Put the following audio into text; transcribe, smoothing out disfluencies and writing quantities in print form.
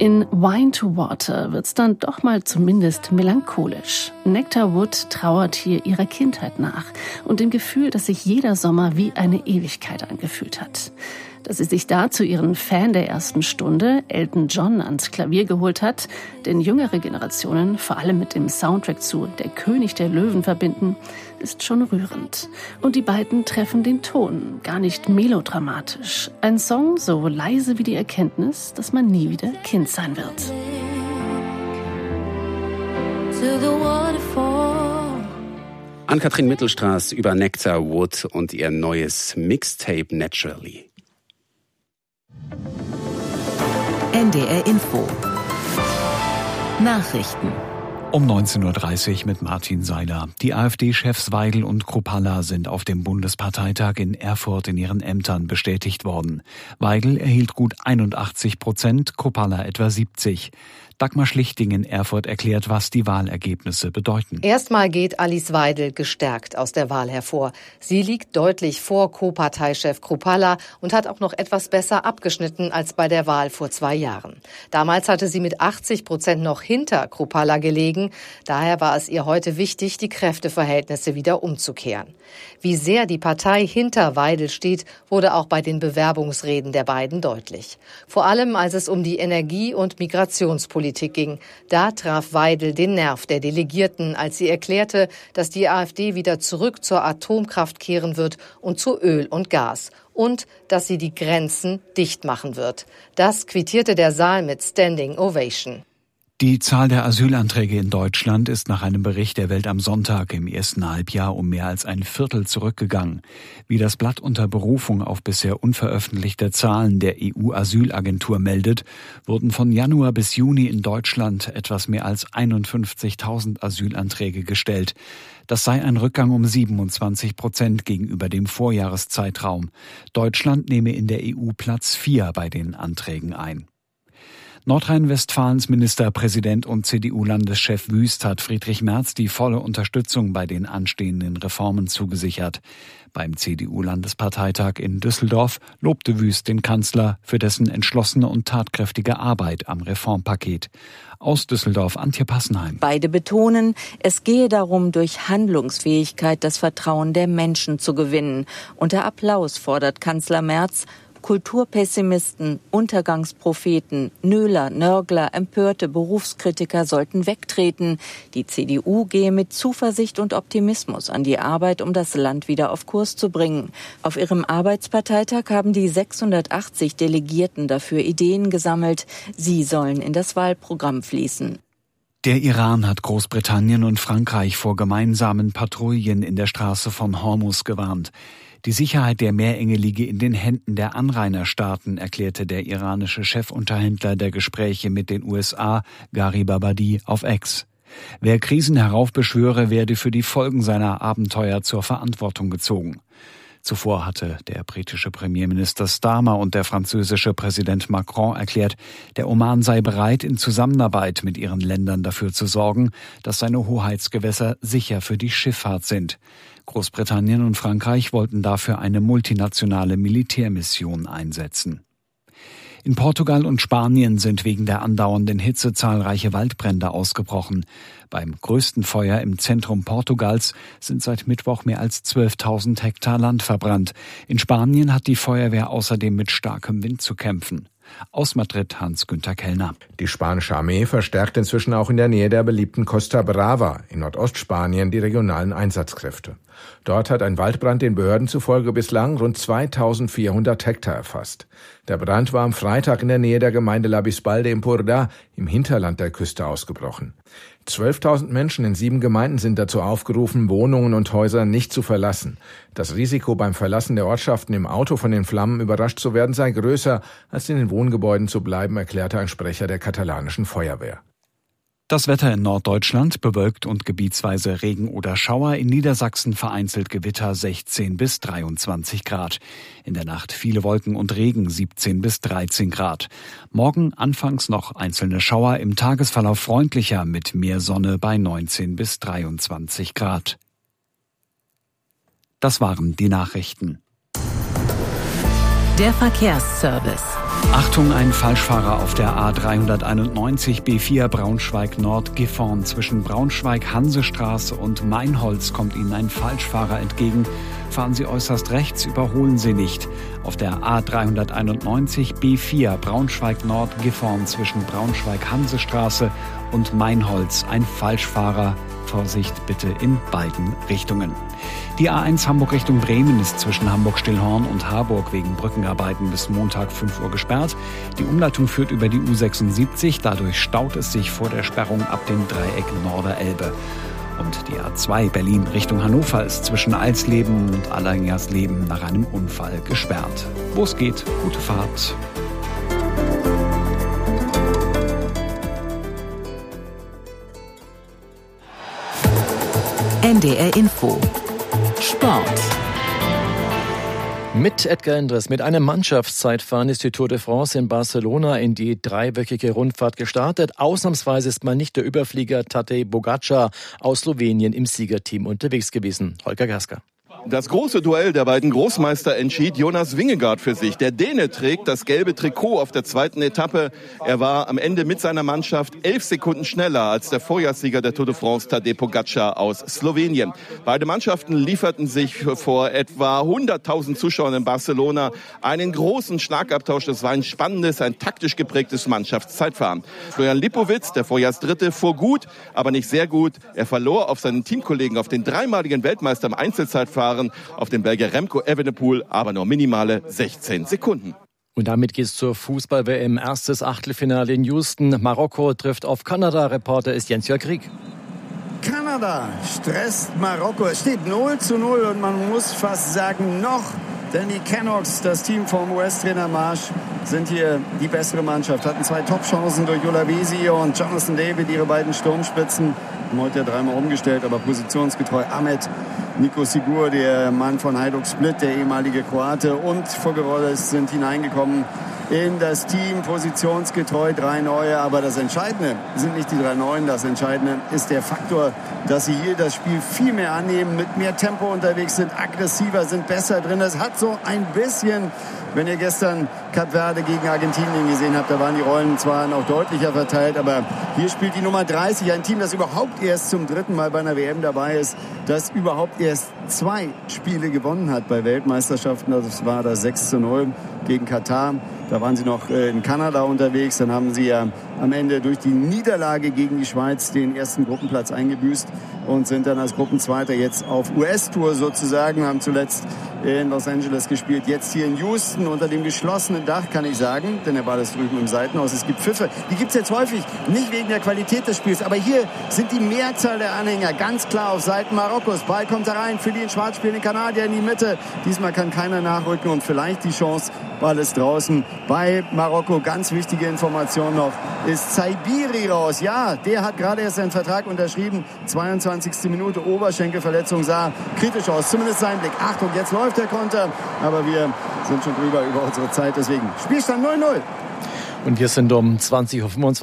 In Wine to Water wird's dann doch mal zumindest melancholisch. Nectar Wood trauert hier ihrer Kindheit nach und dem Gefühl, dass sich jeder Sommer wie eine Ewigkeit angefühlt hat. Dass sie sich dazu ihren Fan der ersten Stunde, Elton John, ans Klavier geholt hat, den jüngere Generationen vor allem mit dem Soundtrack zu Der König der Löwen verbinden, ist schon rührend. Und die beiden treffen den Ton, gar nicht melodramatisch. Ein Song so leise wie die Erkenntnis, dass man nie wieder Kind sein wird. Ann-Kathrin Mittelstraß über Nectar Wood und ihr neues Mixtape Naturally. NDR Info. Nachrichten. Um 19.30 Uhr mit Martin Seiler. Die AfD-Chefs Weigel und Kruppalla sind auf dem Bundesparteitag in Erfurt in ihren Ämtern bestätigt worden. Weigel erhielt gut 81%, Kruppalla etwa 70%. Dagmar Schlichting in Erfurt erklärt, was die Wahlergebnisse bedeuten. Erstmal geht Alice Weidel gestärkt aus der Wahl hervor. Sie liegt deutlich vor Co-Parteichef Kruppalla und hat auch noch etwas besser abgeschnitten als bei der Wahl vor 2 Jahren. Damals hatte sie mit 80% noch hinter Kruppalla gelegen. Daher war es ihr heute wichtig, die Kräfteverhältnisse wieder umzukehren. Wie sehr die Partei hinter Weidel steht, wurde auch bei den Bewerbungsreden der beiden deutlich. Vor allem, als es um die Energie- und Migrationspolitik ging. Da traf Weidel den Nerv der Delegierten, als sie erklärte, dass die AfD wieder zurück zur Atomkraft kehren wird und zu Öl und Gas. Und dass sie die Grenzen dicht machen wird. Das quittierte der Saal mit Standing Ovation. Die Zahl der Asylanträge in Deutschland ist nach einem Bericht der Welt am Sonntag im ersten Halbjahr um mehr als ein Viertel zurückgegangen. Wie das Blatt unter Berufung auf bisher unveröffentlichte Zahlen der EU-Asylagentur meldet, wurden von Januar bis Juni in Deutschland etwas mehr als 51.000 Asylanträge gestellt. Das sei ein Rückgang um 27% gegenüber dem Vorjahreszeitraum. Deutschland nehme in der EU Platz 4 bei den Anträgen ein. Nordrhein-Westfalens Ministerpräsident und CDU-Landeschef Wüst hat Friedrich Merz die volle Unterstützung bei den anstehenden Reformen zugesichert. Beim CDU-Landesparteitag in Düsseldorf lobte Wüst den Kanzler für dessen entschlossene und tatkräftige Arbeit am Reformpaket. Aus Düsseldorf Antje Passenheim. Beide betonen, es gehe darum, durch Handlungsfähigkeit das Vertrauen der Menschen zu gewinnen. Unter Applaus fordert Kanzler Merz, Kulturpessimisten, Untergangspropheten, Nöler, Nörgler, empörte Berufskritiker sollten wegtreten. Die CDU gehe mit Zuversicht und Optimismus an die Arbeit, um das Land wieder auf Kurs zu bringen. Auf ihrem Arbeitsparteitag haben die 680 Delegierten dafür Ideen gesammelt. Sie sollen in das Wahlprogramm fließen. Der Iran hat Großbritannien und Frankreich vor gemeinsamen Patrouillen in der Straße von Hormuz gewarnt. Die Sicherheit der Meerenge liege in den Händen der Anrainerstaaten, erklärte der iranische Chefunterhändler der Gespräche mit den USA, Gharib Abadi, auf X. Wer Krisen heraufbeschwöre, werde für die Folgen seiner Abenteuer zur Verantwortung gezogen. Zuvor hatte der britische Premierminister Starmer und der französische Präsident Macron erklärt, der Oman sei bereit, in Zusammenarbeit mit ihren Ländern dafür zu sorgen, dass seine Hoheitsgewässer sicher für die Schifffahrt sind. Großbritannien und Frankreich wollten dafür eine multinationale Militärmission einsetzen. In Portugal und Spanien sind wegen der andauernden Hitze zahlreiche Waldbrände ausgebrochen. Beim größten Feuer im Zentrum Portugals sind seit Mittwoch mehr als 12.000 Hektar Land verbrannt. In Spanien hat die Feuerwehr außerdem mit starkem Wind zu kämpfen. Aus Madrid Hans-Günther Kellner. Die spanische Armee verstärkt inzwischen auch in der Nähe der beliebten Costa Brava in Nordostspanien die regionalen Einsatzkräfte. Dort hat ein Waldbrand den Behörden zufolge bislang rund 2.400 Hektar erfasst. Der Brand war am Freitag in der Nähe der Gemeinde La Bisbal de Empordà im Hinterland der Küste ausgebrochen. 12.000 Menschen in 7 Gemeinden sind dazu aufgerufen, Wohnungen und Häuser nicht zu verlassen. Das Risiko beim Verlassen der Ortschaften im Auto von den Flammen überrascht zu werden sei größer, als in den Wohngebäuden zu bleiben, erklärte ein Sprecher der katalanischen Feuerwehr. Das Wetter in Norddeutschland bewölkt und gebietsweise Regen oder Schauer, in Niedersachsen vereinzelt Gewitter 16 bis 23 Grad. In der Nacht viele Wolken und Regen 17 bis 13 Grad. Morgen anfangs noch einzelne Schauer, im Tagesverlauf freundlicher mit mehr Sonne bei 19 bis 23 Grad. Das waren die Nachrichten. Der Verkehrsservice. Achtung, ein Falschfahrer auf der A391 B4 Braunschweig-Nord-Gifhorn. Zwischen Braunschweig-Hansestraße und Meinholz kommt Ihnen ein Falschfahrer entgegen. Fahren Sie äußerst rechts, überholen Sie nicht. Auf der A391 B4 Braunschweig-Nord-Gifhorn zwischen Braunschweig-Hansestraße und Meinholz ein Falschfahrer. Vorsicht bitte in beiden Richtungen. Die A1 Hamburg Richtung Bremen ist zwischen Hamburg-Stillhorn und Harburg wegen Brückenarbeiten bis Montag 5 Uhr gesperrt. Die Umleitung führt über die U76, dadurch staut es sich vor der Sperrung ab dem Dreieck Norderelbe. Und die A2 Berlin Richtung Hannover ist zwischen Alsleben und Allergersleben nach einem Unfall gesperrt. Wo es geht, gute Fahrt. NDR Info. Sport. Mit Edgar Endres, mit einem Mannschaftszeitfahren ist die Tour de France in Barcelona in die dreiwöchige Rundfahrt gestartet. Ausnahmsweise ist mal nicht der Überflieger Tadej Pogačar aus Slowenien im Siegerteam unterwegs gewesen. Holger Gasker. Das große Duell der beiden Großmeister entschied Jonas Vingegaard für sich. Der Däne trägt das gelbe Trikot auf der zweiten Etappe. Er war am Ende mit seiner Mannschaft 11 Sekunden schneller als der Vorjahrssieger der Tour de France, Tadej Pogačar aus Slowenien. Beide Mannschaften lieferten sich vor etwa 100.000 Zuschauern in Barcelona einen großen Schlagabtausch. Das war ein spannendes, ein taktisch geprägtes Mannschaftszeitfahren. Florian Lipowitz, der Vorjahrsdritte, fuhr gut, aber nicht sehr gut. Er verlor auf seinen Teamkollegen, auf den dreimaligen Weltmeister im Einzelzeitfahren, auf den Belgier Remco Evenepoel, aber nur minimale 16 Sekunden. Und damit geht's zur Fußball-WM. Erstes Achtelfinale in Houston. Marokko trifft auf Kanada. Reporter ist Jens-Jörg Krieg. Kanada stresst Marokko. Es steht 0:0 und man muss fast sagen noch. Denn die Canucks, das Team vom US-Trainer Marsch, sind hier die bessere Mannschaft. Hatten 2 Top-Chancen durch Olavisi und Jonathan David, ihre beiden Sturmspitzen. Haben heute ja 3-mal umgestellt, aber positionsgetreu. Ahmed, Nico Sigur, der Mann von Hajduk Split, der ehemalige Kroate, und Fogerolles sind hineingekommen in das Team, positionsgetreu, 3 Neue. Aber das Entscheidende sind nicht die 3 Neuen, das Entscheidende ist der Faktor, dass sie hier das Spiel viel mehr annehmen, mit mehr Tempo unterwegs sind, aggressiver, sind besser drin. Es hat so ein bisschen, wenn ihr gestern Kap Verde gegen Argentinien gesehen habt, da waren die Rollen zwar noch deutlicher verteilt, aber hier spielt die Nummer 30, ein Team, das überhaupt erst zum 3. Mal bei einer WM dabei ist, das überhaupt erst 2 Spiele gewonnen hat bei Weltmeisterschaften. Das war das 6:0 gegen Katar. Da waren sie noch in Kanada unterwegs. Dann haben sie ja am Ende durch die Niederlage gegen die Schweiz den ersten Gruppenplatz eingebüßt und sind dann als Gruppenzweiter jetzt auf US-Tour sozusagen, haben zuletzt in Los Angeles gespielt, jetzt hier in Houston unter dem geschlossenen Dach, kann ich sagen, denn der Ball ist drüben im Seitenhaus. Es gibt Pfiffe, die gibt es jetzt häufig, nicht wegen der Qualität des Spiels, aber hier sind die Mehrzahl der Anhänger ganz klar auf Seiten Marokkos. Ball kommt da rein für die in Schwarz spielenden Kanadier in die Mitte. Diesmal kann keiner nachrücken und vielleicht die Chance, Ball ist draußen. Bei Marokko, ganz wichtige Information noch, ist Zaibiri raus. Ja, der hat gerade erst seinen Vertrag unterschrieben. 22. Minute, Oberschenkelverletzung, sah kritisch aus, zumindest sein Blick. Achtung, jetzt läuft der Konter, aber wir sind schon drüber über unsere Zeit, deswegen Spielstand 0:0. Und wir sind um 20:25 Uhr